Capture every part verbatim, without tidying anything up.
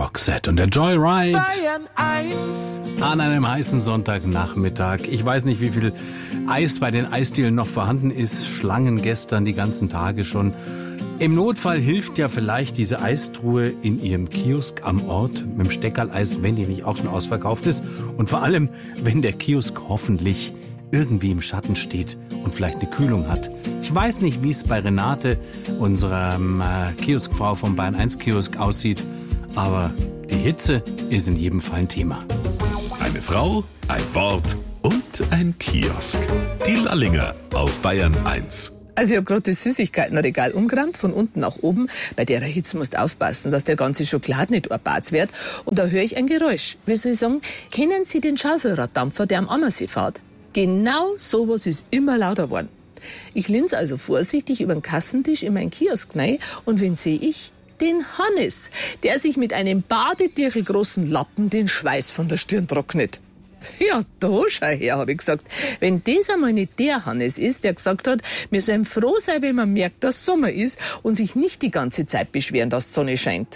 Roxette und der Joyride Bayern eins. an einem heißen Sonntagnachmittag. Ich weiß nicht, wie viel Eis bei den Eisdielen noch vorhanden ist. Schlangen gestern die ganzen Tage schon. Im Notfall hilft ja vielleicht diese Eistruhe in Ihrem Kiosk am Ort mit dem Steckerleis, wenn die nicht auch schon ausverkauft ist. Und vor allem, wenn der Kiosk hoffentlich irgendwie im Schatten steht und vielleicht eine Kühlung hat. Ich weiß nicht, wie es bei Renate, unserer äh, Kioskfrau vom Bayern eins Kiosk aussieht, aber die Hitze ist in jedem Fall ein Thema. Eine Frau, ein Wort und ein Kiosk. Die Lallinger auf Bayern eins. Also ich habe gerade das Süßigkeitenregal umgeräumt, von unten nach oben. Bei der Hitze musst du aufpassen, dass der ganze Schokolade nicht erbatzt wird. Und da höre ich ein Geräusch. Wie soll ich sagen? Kennen Sie den Schaufelraddampfer, der am Ammersee fährt? Genau sowas ist immer lauter geworden. Ich linse also vorsichtig über den Kassentisch in meinen Kiosk rein und wen sehe ich? Den Hannes, der sich mit einem badetierchelgroßen Lappen den Schweiß von der Stirn trocknet. Ja, da schau her, habe ich gesagt. Wenn das einmal nicht der Hannes ist, der gesagt hat, wir sollen froh sein, wenn man merkt, dass Sommer ist und sich nicht die ganze Zeit beschweren, dass die Sonne scheint.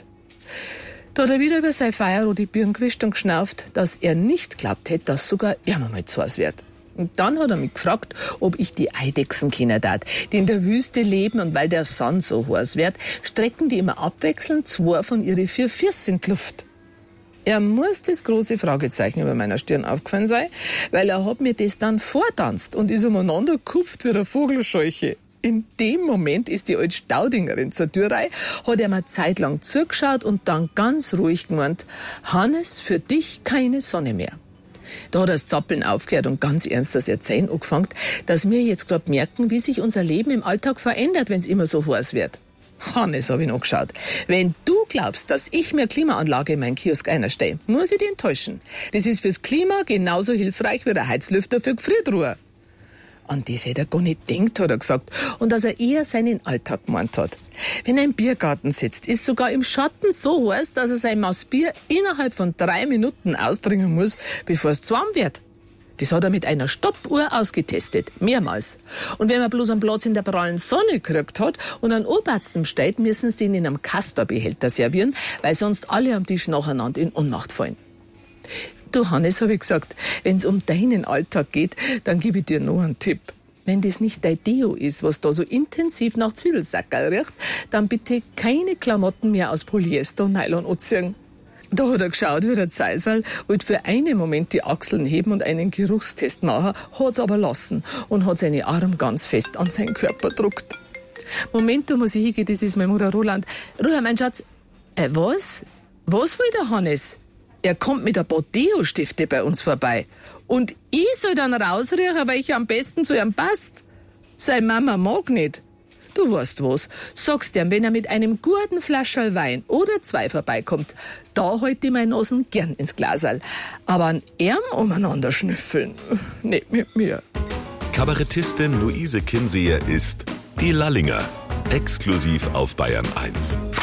Da hat er wieder über seine feierrote Birn gewischt und geschnauft, dass er nicht glaubt hätte, dass sogar er mal zu Hause wird. Und dann hat er mich gefragt, ob ich die Eidechsen kennen darf, die in der Wüste leben, und weil der Sand so heiß wird, strecken die immer abwechselnd zwei von ihren vier Füßen in die Luft. Er muss das große Fragezeichen über meiner Stirn aufgefallen sein, weil er hat mir das dann vortanzt und ist umeinander gekupft wie eine Vogelscheuche. In dem Moment ist die alte Staudingerin zur Tür rein, hat er mir zeitlang zugeschaut und dann ganz ruhig gemeint, Hannes, für dich keine Sonne mehr. Da hat das Zappeln aufgehört und ganz ernst das Erzählen angefangen, dass wir jetzt gerade merken, wie sich unser Leben im Alltag verändert, wenn es immer so heiß wird. Hannes, habe ich noch geschaut. Wenn du glaubst, dass ich mir Klimaanlage in meinen Kiosk einstelle, muss ich dich enttäuschen. Das ist fürs Klima genauso hilfreich wie der Heizlüfter für Gefriertruhe. An das hätte er gar nicht gedacht, hat er gesagt. Und dass er eher seinen Alltag gemeint hat. Wenn er im Biergarten sitzt, ist sogar im Schatten so heiß, dass er sein Maß Bier innerhalb von drei Minuten ausdringen muss, bevor es zu warm wird. Das hat er mit einer Stoppuhr ausgetestet, mehrmals. Und wenn man bloß einen Platz in der prallen Sonne gekriegt hat und einen Oberarzt steht, müssen sie ihn in einem Castor-Behälter servieren, weil sonst alle am Tisch nacheinander in Ohnmacht fallen. Du Hannes, habe ich gesagt, wenn es um deinen Alltag geht, dann gebe ich dir noch einen Tipp. Wenn das nicht dein Deo ist, was da so intensiv nach Zwiebelsackerl riecht, dann bitte keine Klamotten mehr aus Polyester und Nylon anziehen. Da hat er geschaut wie der Zeisal, wollte für einen Moment die Achseln heben und einen Geruchstest machen, hat's aber lassen und hat seine Arme ganz fest an seinen Körper gedruckt. Moment, da muss ich hingehen, das ist meine Mutter Roland. Roland, mein Schatz, äh, was? Was will der Hannes? Er kommt mit ein paar Deo-Stifte bei uns vorbei. Und ich soll dann rausriechen, welcher am besten zu ihm passt. Seine Mama mag nicht. Du weißt was, sagst ihm, wenn er mit einem guten Flascherl Wein oder zwei vorbeikommt, da halt ich meine Nasen gern ins Glaserl. Aber an ihm umeinander schnüffeln, nicht mit mir. Kabarettistin Luise Kinseher ist die Lallinger, exklusiv auf Bayern eins.